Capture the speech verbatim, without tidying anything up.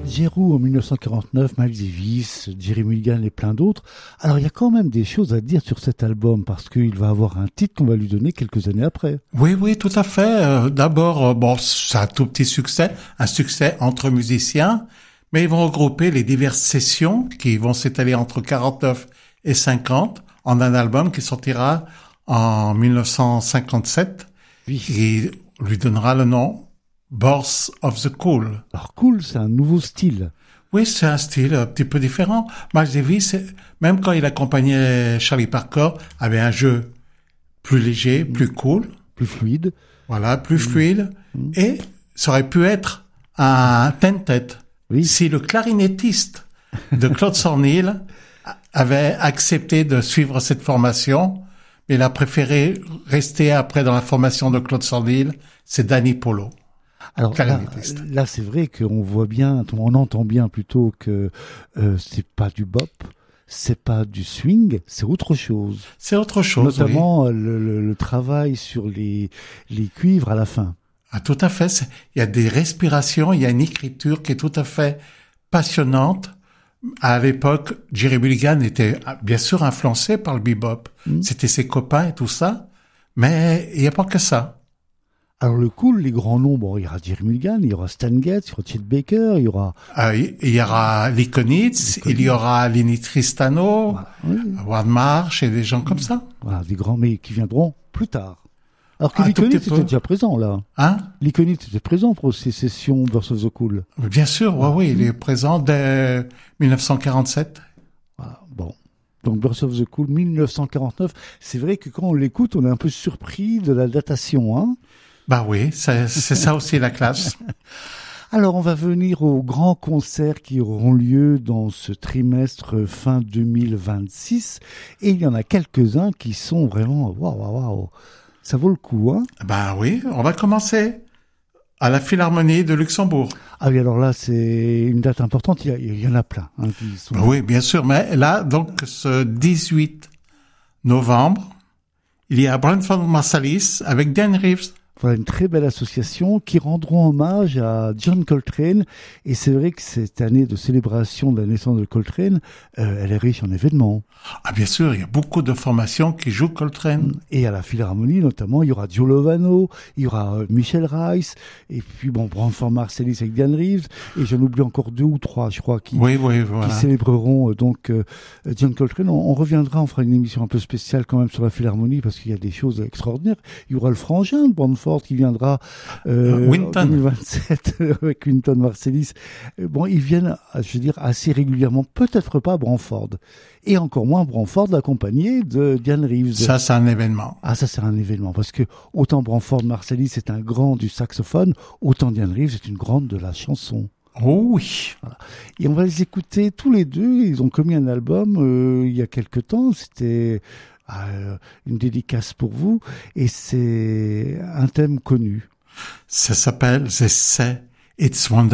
Didgeridoo en dix-neuf cent quarante-neuf, Miles Davis, Jerry Mulligan et plein d'autres. Alors il y a quand même des choses à dire sur cet album parce qu'il va avoir un titre qu'on va lui donner quelques années après. Oui, oui, tout à fait. Euh, d'abord, euh, bon, c'est un tout petit succès, un succès entre musiciens, mais ils vont regrouper les diverses sessions qui vont s'étaler entre quarante-neuf et cinquante en un album qui sortira en dix-neuf cent cinquante-sept Oui. qui lui donnera le nom Birth of the Cool. Alors cool, c'est un nouveau style. Oui, c'est un style un petit peu différent. Miles Davis, même quand il accompagnait Charlie Parker, avait un jeu plus léger, plus cool. Plus fluide. Voilà, plus mmh. fluide. Mmh. Et ça aurait pu être un ten-tet. Oui. Si le clarinettiste de Claude Sornil avait accepté de suivre cette formation, mais il a préféré rester après dans la formation de Claude Sornil, c'est Danny Polo. Alors là, là, c'est vrai qu'on voit bien, on entend bien plutôt que euh, c'est pas du bop, c'est pas du swing, c'est autre chose. C'est autre chose, notamment oui. le, le, le travail sur les les cuivres à la fin. Ah, tout à fait. Il y a des respirations, il y a une écriture qui est tout à fait passionnante. À l'époque, Jerry Mulligan était bien sûr influencé par le bebop. Mmh. C'était ses copains et tout ça, mais il n'y a pas que ça. Alors le cool, les grands noms, bon, il y aura Jerry Mulligan, il y aura Stan Getz, il y aura Chet Baker, il y aura... Euh, il y aura Lee Konitz, il y aura Lenny Tristano, voilà, oui. Ward Marsh et des gens comme ça. Voilà, des grands, mais qui viendront plus tard. Alors que Lee Konitz était déjà présent, là. Hein? Lee Konitz était présent pour ces sessions Birth of the Cool. Bien sûr, ouais, oui, il est présent dès dix-neuf cent quarante-sept. Voilà, bon. Donc Birth of the Cool, dix-neuf cent quarante-neuf. C'est vrai que quand on l'écoute, on est un peu surpris de la datation, hein. Bah oui, c'est, c'est ça aussi la classe. Alors, on va venir aux grands concerts qui auront lieu dans ce trimestre fin deux mille vingt-six. Et il y en a quelques-uns qui sont vraiment, waouh, waouh, waouh. Ça vaut le coup, hein? Bah oui, on va commencer à la Philharmonie de Luxembourg. Ah oui, alors là, c'est une date importante. Il y, a, il y en a plein, hein, qui sont... Bah oui, bien sûr. Mais là, donc, ce dix-huit novembre, il y a Branford Marsalis avec Dan Reeves. Voilà une très belle association qui rendront hommage à John Coltrane. Et c'est vrai que cette année de célébration de la naissance de Coltrane, euh, elle est riche en événements. Ah bien sûr, il y a beaucoup de formations qui jouent Coltrane. Et à la Philharmonie notamment, il y aura Joe Lovano, il y aura euh, Michel Rice, et puis bon, Branford Marsalis avec Dan Reeves, et j'en oublie encore deux ou trois, je crois, qui, oui, oui, voilà. qui célébreront euh, donc euh, John Coltrane. On, on reviendra, on fera une émission un peu spéciale quand même sur la Philharmonie, parce qu'il y a des choses extraordinaires. Il y aura le frangin de Branford qui viendra euh, Wynton. en deux mille vingt-sept avec Wynton Marsalis. Bon, ils viennent, je veux dire, assez régulièrement, peut-être pas Branford, et encore moins Branford accompagné de Diane Reeves. Ça, c'est un événement. Ah, ça, c'est un événement, parce que autant Branford Marsalis est un grand du saxophone, autant Diane Reeves est une grande de la chanson. Oh oui. Voilà. Et on va les écouter tous les deux. Ils ont commis un album euh, il y a quelque temps. C'était euh, une dédicace pour vous. Et c'est un thème connu. Ça s'appelle « They Say It's Wonderful ».